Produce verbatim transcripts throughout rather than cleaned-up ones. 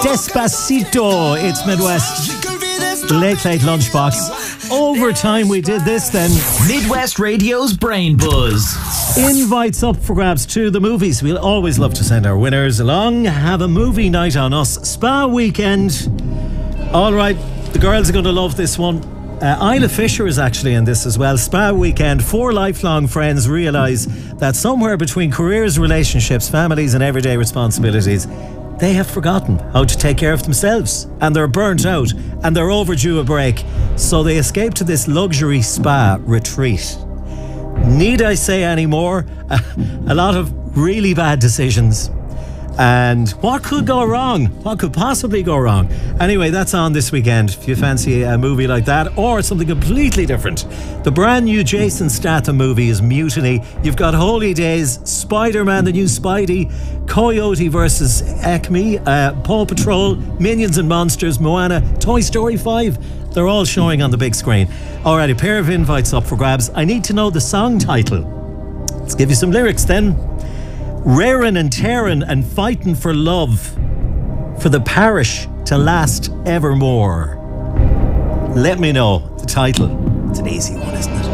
Despacito. It's Midwest. Late, late lunchbox. Overtime we did this then. Midwest Radio's Brain Buzz. Invites up for grabs to the movies. We'll always love to send our winners along. Have a movie night on us. Spa weekend. All right, the girls are going to love this one. Uh, Isla Fisher is actually in this as well. Spa weekend. Four lifelong friends realise that somewhere between careers, relationships, families and everyday responsibilities, they have forgotten how to take care of themselves, and they're burnt out and they're overdue a break. So they escape to this luxury spa retreat. Need I say any more? A lot of really bad decisions. And what could go wrong? What could possibly go wrong? Anyway, that's on this weekend. If you fancy a movie like that or something completely different, the brand new Jason Statham movie is Mutiny. You've got Holy Days, Spider-Man, the new Spidey, Coyote versus Acme, uh, Paw Patrol, Minions and Monsters, Moana, Toy Story five. They're all showing on the big screen. Alright, a pair of invites up for grabs. I need to know the song title. Let's give you some lyrics then. Rarin' and tearin' and fightin' for love, for the parish to last evermore. Let me know the title. It's an easy one, isn't it?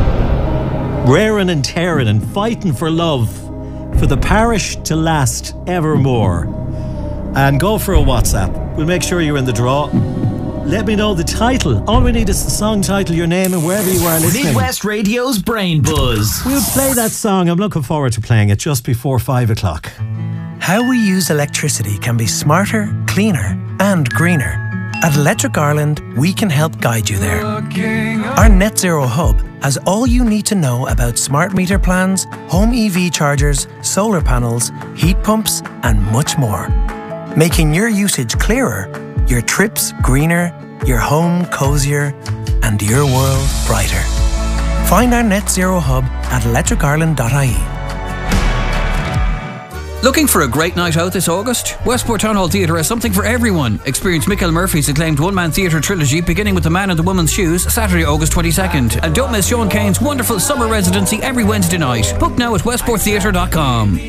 Rarin' and tearin' and fightin' for love, for the parish to last evermore. And go for a WhatsApp. We'll make sure you're in the draw. Let me know the title. All we need is the song title, your name, and wherever you are listening. Midwest Radio's Brain Buzz. We'll play that song. I'm looking forward to playing it just before five o'clock. How we use electricity can be smarter, cleaner, and greener. At Electric Ireland, we can help guide you there. Our Net Zero Hub has all you need to know about smart meter plans, home E V chargers, solar panels, heat pumps, and much more. Making your usage clearer, your trips greener, your home cozier, and your world brighter. Find our Net Zero Hub at electric ireland dot I E. Looking for a great night out this August? Westport Town Hall Theatre has something for everyone. Experience Michael Murphy's acclaimed one-man theatre trilogy beginning with The Man in the Woman's Shoes, Saturday, August twenty-second. And don't miss Sean Kane's wonderful summer residency every Wednesday night. Book now at westport theatre dot com.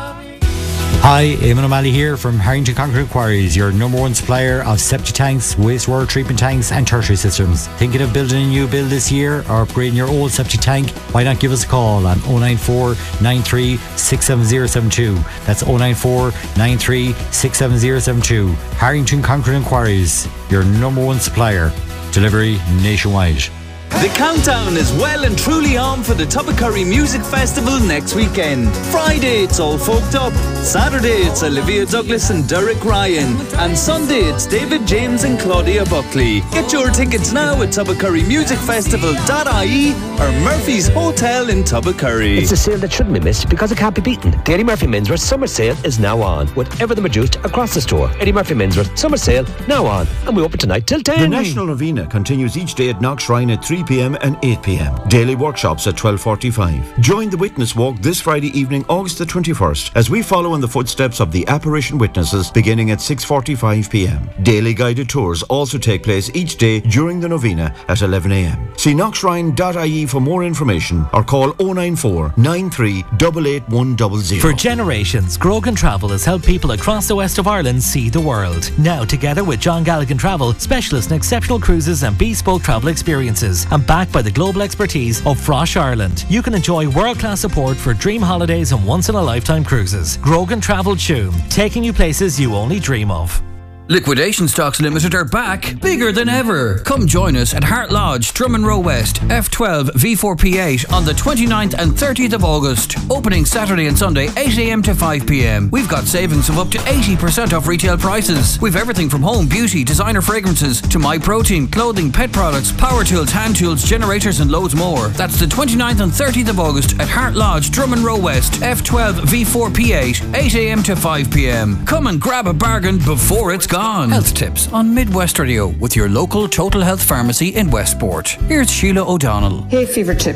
Hi, Eamon O'Malley here from Harrington Concrete Quarries, your number one supplier of septic tanks, wastewater treatment tanks and tertiary systems. Thinking of building a new build this year or upgrading your old septic tank? Why not give us a call on oh nine four, nine three, six seven zero seven two. That's oh nine four, nine three, six seven zero seven two. Harrington Concrete Quarries, your number one supplier. Delivery nationwide. The countdown is well and truly on for the Tubbacurry Music Festival next weekend. Friday it's All Folked Up, Saturday it's Olivia Douglas and Derek Ryan, and Sunday it's David James and Claudia Buckley. Get your tickets now at tubbacurry music festival dot I E or Murphy's Hotel in Tubbacurry. It's a sale that shouldn't be missed because it can't be beaten. The Eddie Murphy Menswear Summer Sale is now on, with everything reduced across the store. Eddie Murphy Menswear Summer Sale now on, and we open tonight till ten. The National Novena continues each day at Knockshrine at three p.m. and eight p.m. Daily workshops at twelve forty-five. Join the Witness Walk this Friday evening, August the twenty-first, as we follow in the footsteps of the apparition witnesses beginning at six forty-five p.m. Daily guided tours also take place each day during the novena at eleven a.m. See knockshrine dot I E for more information or call oh nine four, nine three, eight eight one zero zero. For generations, Grogan Travel has helped people across the west of Ireland see the world. Now, together with John Galligan Travel, specialists in exceptional cruises and bespoke travel experiences, and backed by the global expertise of Frosh Ireland, you can enjoy world-class support for dream holidays and once-in-a-lifetime cruises. Grogan Travel Tuam, taking you places you only dream of. Liquidation Stocks Limited are back, bigger than ever. Come join us at Hart Lodge, Drummond Row West, F twelve V four P eight on the twenty-ninth and thirtieth of August. Opening Saturday and Sunday, eight a.m. to five p.m. We've got savings of up to eighty percent off retail prices. We've everything from home, beauty, designer fragrances to MyProtein, clothing, pet products, power tools, hand tools, generators and loads more. That's the twenty-ninth and thirtieth of August at Hart Lodge, Drummond Row West, F twelve V four P eight, eight a.m. to five p.m. Come and grab a bargain before it's gone. Health tips on Midwest Radio with your local Total Health Pharmacy in Westport. Here's Sheila O'Donnell. Hay fever tip.